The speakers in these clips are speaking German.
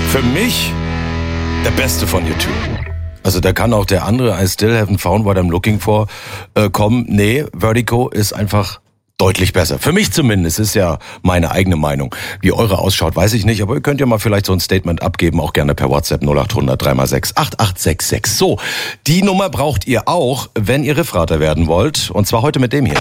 Für mich der Beste von U2. Also da kann auch der andere I Still Haven't Found What I'm Looking For kommen. Nee, Vertigo ist einfach deutlich besser. Für mich zumindest, ist ja meine eigene Meinung. Wie eure ausschaut, weiß ich nicht, aber ihr könnt ja mal vielleicht so ein Statement abgeben, auch gerne per WhatsApp 0800 3x6 8866. So, die Nummer braucht ihr auch, wenn ihr Riffrater werden wollt. Und zwar heute mit dem hier.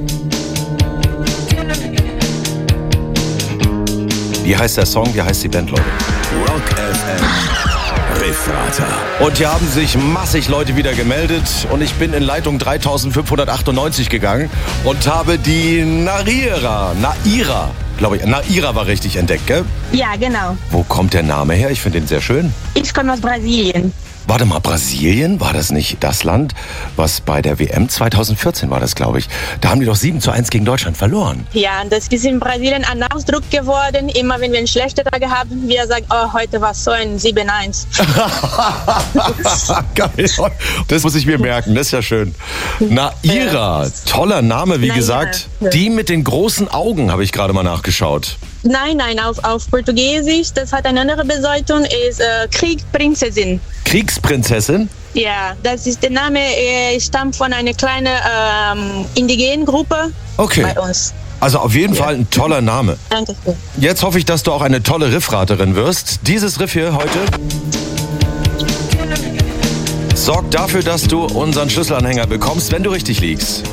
Wie heißt der Song, wie heißt die Band, Leute? Rock FM Riffrater. Und hier haben sich massig Leute wieder gemeldet und ich bin in Leitung 3598 gegangen und habe die Naira, glaube ich, Naira war richtig entdeckt, gell? Ja, genau. Wo kommt der Name her? Ich finde den sehr schön. Ich komme aus Brasilien. Warte mal, Brasilien? War das nicht das Land, was bei der WM 2014 war das, glaube ich? Da haben die doch 7:1 gegen Deutschland verloren. Ja, das ist in Brasilien ein Ausdruck geworden. Immer wenn wir einen schlechten Tag haben, wir sagen, oh, heute war so ein 7:1. Geil. Das muss ich mir merken, das ist ja schön. Naira, toller Name, wie Naira, gesagt. ja. Die mit den großen Augen habe ich gerade mal nachgeschaut. Nein, auf Portugiesisch, das hat eine andere Bedeutung, ist Kriegsprinzessin. Kriegsprinzessin? Ja, das ist der Name, stammt von einer kleinen indigenen Gruppe Okay. bei uns. Also auf jeden Fall ein toller Name. Danke. Jetzt hoffe ich, dass du auch eine tolle Riffraterin wirst. Dieses Riff hier heute sorgt dafür, dass du unseren Schlüsselanhänger bekommst, wenn du richtig liegst.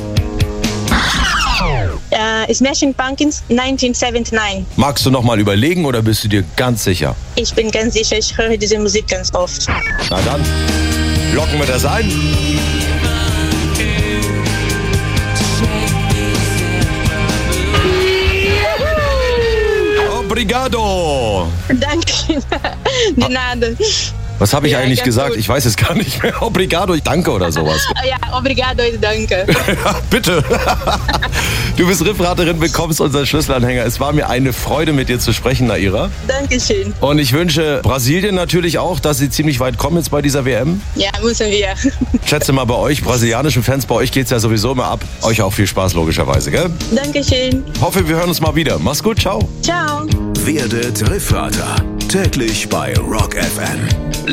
Smashing Pumpkins 1979. Magst du noch mal überlegen oder bist du dir ganz sicher? Ich bin ganz sicher, ich höre diese Musik ganz oft. Na dann, locken wir das ein. Obrigado! Danke. De nada. Was habe ich Ja, eigentlich ganz gesagt? gut. Ich weiß es gar nicht mehr. Obrigado, danke oder sowas. Ja, obrigado, danke. Ja, bitte. Du bist Riffraterin, bekommst unseren Schlüsselanhänger. Es war mir eine Freude, mit dir zu sprechen, Naira. Dankeschön. Und ich wünsche Brasilien natürlich auch, dass sie ziemlich weit kommen jetzt bei dieser WM. Ja, müssen wir. Ich schätze mal bei euch, brasilianischen Fans, bei euch geht's ja sowieso immer ab. Euch auch viel Spaß, logischerweise, gell? Dankeschön. Hoffe, wir hören uns mal wieder. Mach's gut, ciao. Ciao. Werdet Riffrater. Täglich bei Rock FM.